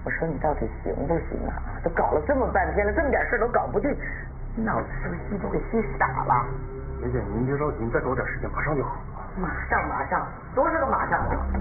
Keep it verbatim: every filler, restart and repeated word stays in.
我说你到底行不行啊？都搞了这么半天了，这么点事都搞不定，脑子是不是吸都给吸傻了？ 姐姐，您别着急，你再给我点时间，马上就好。 马上马上，多少个马上？